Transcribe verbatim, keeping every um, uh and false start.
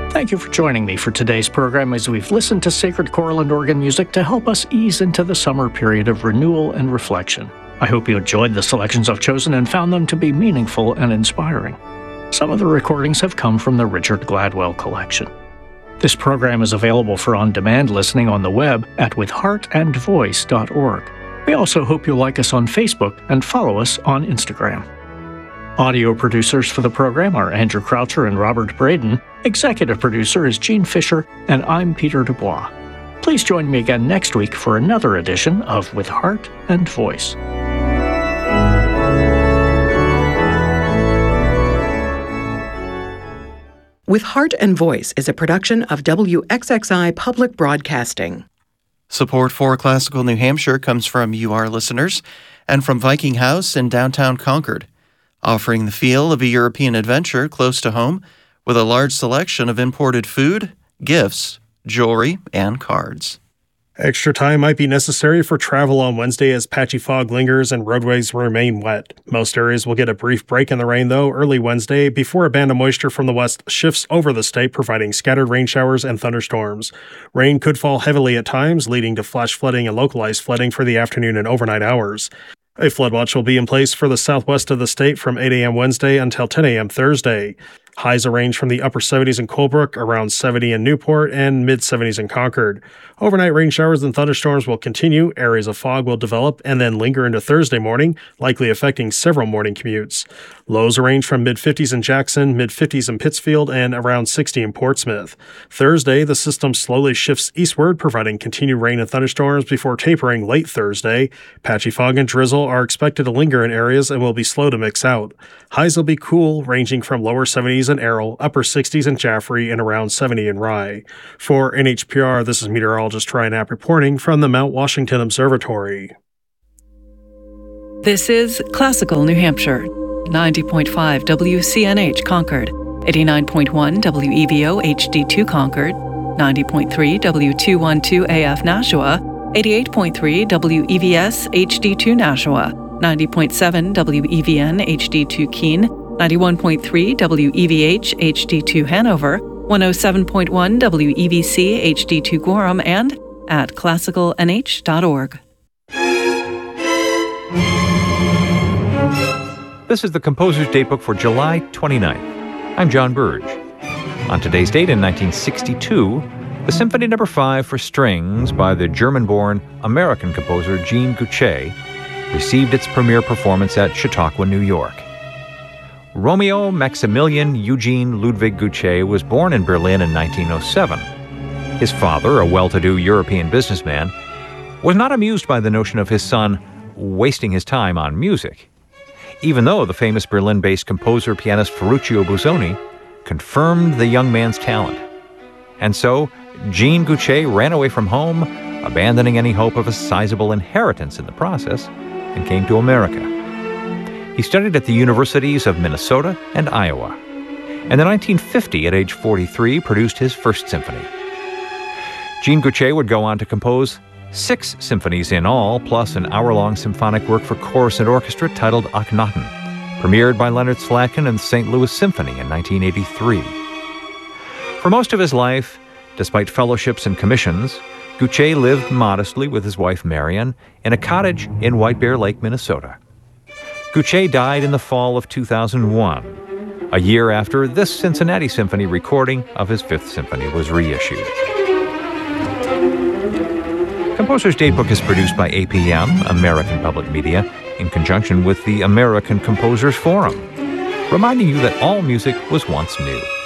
Thank you for joining me for today's program as we've listened to sacred choral and organ music to help us ease into the summer period of renewal and reflection. I hope you enjoyed the selections I've chosen and found them to be meaningful and inspiring. Some of the recordings have come from the Richard Gladwell collection. This program is available for on-demand listening on the web at with heart and voice dot org. We also hope you'll like us on Facebook and follow us on Instagram. Audio producers for the program are Andrew Croucher and Robert Braden. Executive producer is Gene Fisher, and I'm Peter Dubois. Please join me again next week for another edition of With Heart and Voice. With Heart and Voice is a production of W X X I Public Broadcasting. Support for Classical New Hampshire comes from you, our listeners, and from Viking House in downtown Concord, offering the feel of a European adventure close to home with a large selection of imported food, gifts, jewelry, and cards. Extra time might be necessary for travel on Wednesday as patchy fog lingers and roadways remain wet. Most areas will get a brief break in the rain, though, early Wednesday before a band of moisture from the west shifts over the state, providing scattered rain showers and thunderstorms. Rain could fall heavily at times, leading to flash flooding and localized flooding for the afternoon and overnight hours. A flood watch will be in place for the southwest of the state from eight a.m. Wednesday until ten a.m. Thursday. Highs will range from the upper seventies in Colebrook, around seventy in Newport, and mid-seventies in Concord. Overnight rain showers and thunderstorms will continue, areas of fog will develop, and then linger into Thursday morning, likely affecting several morning commutes. Lows range from mid-fifties in Jackson, mid-fifties in Pittsfield, and around sixty in Portsmouth. Thursday, the system slowly shifts eastward, providing continued rain and thunderstorms before tapering late Thursday. Patchy fog and drizzle are expected to linger in areas and will be slow to mix out. Highs will be cool, ranging from lower seventies in Errol, upper sixties in Jaffrey, and around seventy in Rye. For N H P R, this is meteorologist Ryan Knapp reporting from the Mount Washington Observatory. This is Classical New Hampshire, ninety point five W C N H Concord, eighty-nine point one W E V O H D two Concord, ninety point three W two twelve A F Nashua, eighty-eight point three W E V S H D two Nashua, ninety point seven W E V N H D two Keene, ninety-one point three W E V H H D two Hanover, one oh seven point one W E V C H D two Gorham, and at classical N H dot org. This is the Composer's Datebook for July twenty-ninth. I'm John Burge. On today's date in nineteen sixty-two, the Symphony Number five for Strings by the German-born American composer Jean Guchet received its premiere performance at Chautauqua, New York. Romeo Maximilian Eugene Ludwig Guchet was born in Berlin in nineteen oh seven. His father, a well-to-do European businessman, was not amused by the notion of his son wasting his time on music, even though the famous Berlin-based composer-pianist Ferruccio Busoni confirmed the young man's talent. And so, Jean Guchet ran away from home, abandoning any hope of a sizable inheritance in the process, and came to America. He studied at the universities of Minnesota and Iowa, and in nineteen fifty, at age forty-three, produced his first symphony. Jean Guchet would go on to compose six symphonies in all, plus an hour-long symphonic work for chorus and orchestra titled Akhenaten, premiered by Leonard Slatkin and the Saint Louis Symphony in nineteen eighty-three. For most of his life, despite fellowships and commissions, Guchet lived modestly with his wife Marion in a cottage in White Bear Lake, Minnesota. Guchet died in the fall of two thousand one, a year after this Cincinnati Symphony recording of his Fifth Symphony was reissued. Composer's Datebook is produced by A P M, American Public Media, in conjunction with the American Composers Forum, reminding you that all music was once new.